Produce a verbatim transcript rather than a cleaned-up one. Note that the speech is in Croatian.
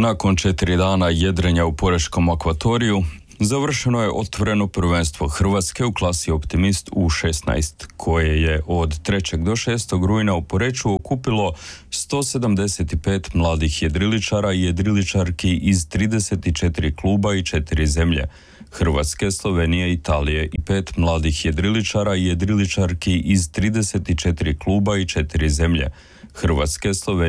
Nakon četiri dana jedrenja u Porečkom akvatoriju, završeno je otvoreno prvenstvo Hrvatske u klasi Optimist U šesnaest, koje je od trećeg do šestog rujna u Poreču okupilo sto sedamdeset pet mladih jedriličara i jedriličarki iz trideset četiri kluba i četiri zemlje: Hrvatske, Slovenije, Italije i pet mladih jedriličara i jedriličarki iz trideset četiri kluba i četiri zemlje: Hrvatske, Slovenije,